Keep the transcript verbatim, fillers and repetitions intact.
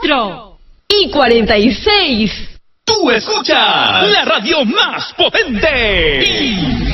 Metro y cuarenta y seis. Tú escuchas la radio más potente y